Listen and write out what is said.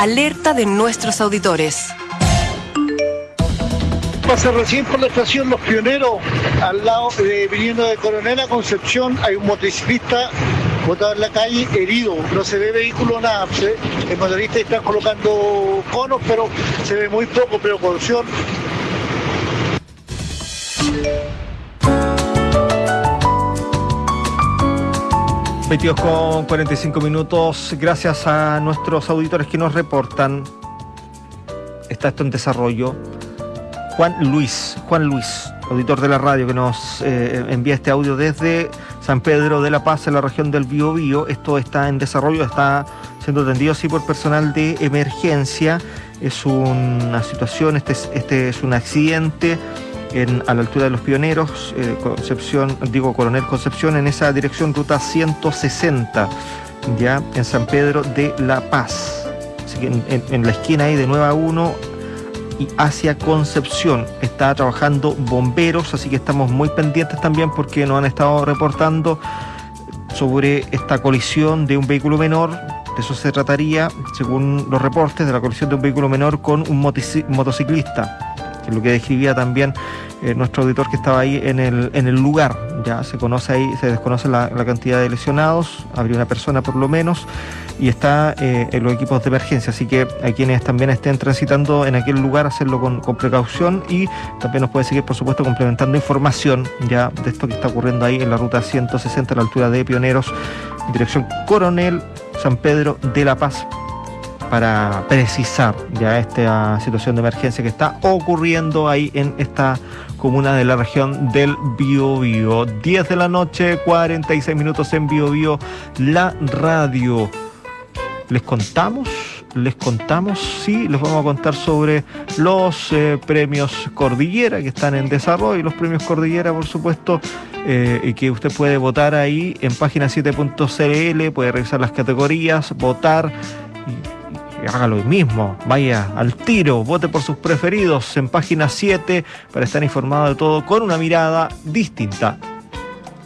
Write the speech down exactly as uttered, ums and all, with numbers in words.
alerta de nuestros auditores. Pasé recién por la estación Los Pioneros, al lado, de, viniendo de Coronel a Concepción, hay un motociclista botado en la calle, herido. No se ve vehículo, nada. Se, el motorista está colocando conos, pero se ve muy poco. Precaución. veintidós con cuarenta y cinco minutos. Gracias a nuestros auditores que nos reportan. Está esto en desarrollo. Juan Luis, Juan Luis, auditor de la radio, que nos eh, envía este audio desde San Pedro de la Paz, en la región del Biobío. Esto está en desarrollo, está siendo atendido sí por personal de emergencia. Es una situación, este es, este es un accidente en, a la altura de Los Pioneros, eh, Concepción, digo Coronel Concepción, en esa dirección, ruta ciento sesenta, ya en San Pedro de la Paz. Así que en, en, en la esquina ahí de nueve a uno y hacia Concepción está trabajando bomberos, así que estamos muy pendientes también porque nos han estado reportando sobre esta colisión de un vehículo menor. De eso se trataría, según los reportes, de la colisión de un vehículo menor con un motociclista, que es lo que describía también eh, nuestro auditor que estaba ahí en el, en el lugar. Ya se conoce ahí, se desconoce la, la cantidad de lesionados, habría una persona por lo menos, y está eh, en los equipos de emergencia, así que a quienes también estén transitando en aquel lugar, hacerlo con, con precaución, y también nos puede seguir, por supuesto, complementando información ya de esto que está ocurriendo ahí en la ruta ciento sesenta a la altura de Pioneros, dirección Coronel San Pedro de la Paz, para precisar ya esta situación de emergencia que está ocurriendo ahí en esta comuna de la región del Biobío. diez de la noche, cuarenta y seis minutos en Biobío, la radio. Les contamos, les contamos, sí, les vamos a contar sobre los eh, premios Cordillera que están en desarrollo, y los premios Cordillera, por supuesto, eh, y que usted puede votar ahí en página siete punto c l, puede revisar las categorías, votar y haga lo mismo, vaya al tiro, vote por sus preferidos en página siete para estar informado de todo con una mirada distinta.